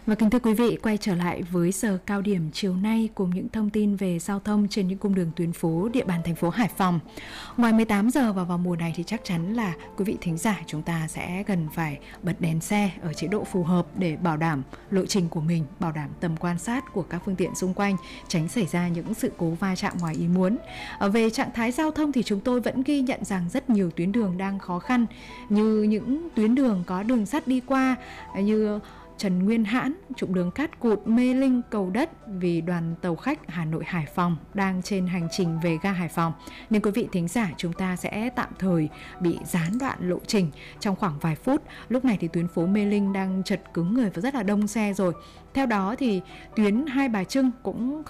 Và kính thưa quý vị, quay trở lại với giờ cao điểm chiều nay cùng những thông tin về giao thông trên những cung đường tuyến phố địa bàn thành phố Hải Phòng. Ngoài 18 giờ và vào mùa này thì chắc chắn là quý vị thính giả chúng ta sẽ cần phải bật đèn xe ở chế độ phù hợp để bảo đảm lộ trình của mình, bảo đảm tầm quan sát của các phương tiện xung quanh, tránh xảy ra những sự cố va chạm ngoài ý muốn. Về trạng thái giao thông thì chúng tôi vẫn ghi nhận rằng rất nhiều tuyến đường đang khó khăn, như những tuyến đường có đường sắt đi qua như Trần Nguyên Hãn, trục đường Cát Cụt, Mê Linh, Cầu Đất, vì đoàn tàu khách Hà Nội Hải Phòng đang trên hành trình về ga Hải Phòng. Nên quý vị thính giả chúng ta sẽ tạm thời bị gián đoạn lộ trình trong khoảng vài phút. Lúc này thì tuyến phố Mê Linh đang chật cứng người và rất là đông xe rồi. Theo đó thì tuyến Hai Bà Trưng cũng